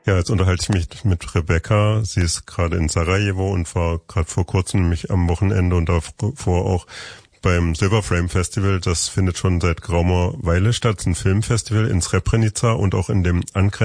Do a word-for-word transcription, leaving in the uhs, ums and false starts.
Ja, jetzt unterhalte ich mich mit Rebecca. Sie ist gerade in Sarajevo und war gerade vor kurzem nämlich am Wochenende und davor auch beim Silver Frame Festival. Das findet schon seit geraumer Weile statt. Ein Filmfestival in Srebrenica und auch in dem angrenzenden